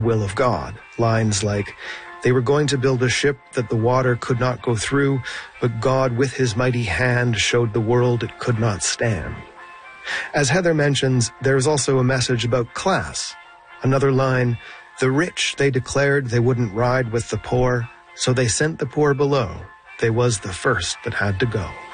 will of God. Lines like, they were going to build a ship that the water could not go through, but God with his mighty hand showed the world it could not stand. As Heather mentions, there is also a message about class. Another line, the rich, they declared they wouldn't ride with the poor, so they sent the poor below. They was the first that had to go.